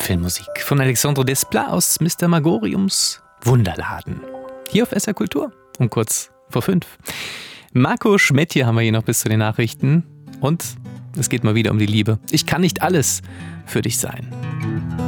Filmmusik von Alexandre Desplat aus Mr. Magoriums Wunderladen. Hier auf SR Kultur um kurz vor 5. Marco Schmedt hier haben wir hier noch bis zu den Nachrichten. Und es geht mal wieder um die Liebe. Ich kann nicht alles für dich sein.